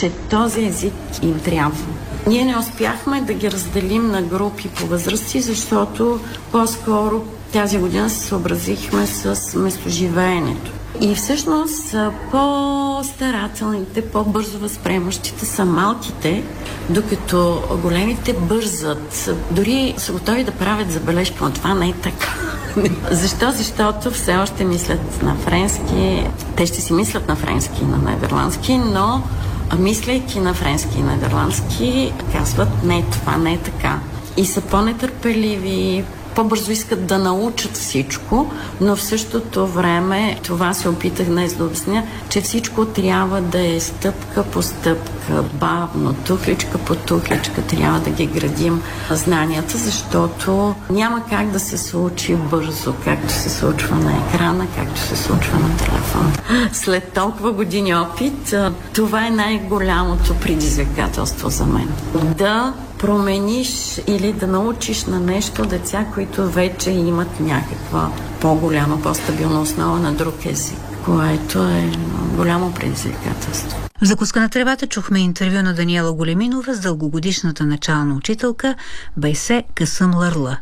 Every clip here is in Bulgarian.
че този език им трябва. Ние не успяхме да ги разделим на групи по възрасти, защото по-скоро тази година се съобразихме с местоживеенето. И всъщност по-старателните, по-бързо възприемащите са малките, докато големите бързат. Дори са готови да правят забележки, но това не е така. Защо? Защото все още мислят на френски. Те ще си мислят на френски и на нидерландски, но мислейки на френски и нидерландски, казват, не, това не е така. И са по-нетърпеливи, по-бързо искат да научат всичко, но в същото време, това се опитах днес да обясня, че всичко трябва да е стъпка по стъпка, бавно, тухличка по тухличка, трябва да ги градим знанията, защото няма как да се случи бързо, както се случва на екрана, както се случва на телефона. След толкова години опит, това е най-голямото предизвикателство за мен. Да промениш или да научиш на нещо деца, които вече имат някаква по-голяма, по-стабилна основа на друг език, което е голямо предизвикателство. В закуска на тревата чухме интервю на Даниела Големинова с дългогодишната начална учителка Байсе Касъм Лърла.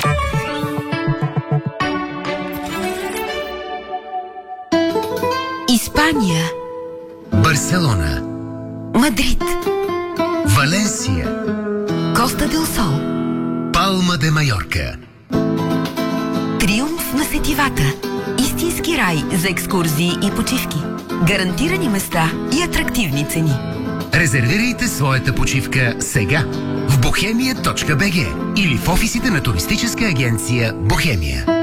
Испания, Барселона, Мадрид, Валенсия, Коста дел Сол, Палма де Майорка. Триумф на сетивата. Истински рай за екскурзии и почивки. Гарантирани места и атрактивни цени. Резервирайте своята почивка сега в bohemia.bg или в офисите на туристическа агенция Бохемия.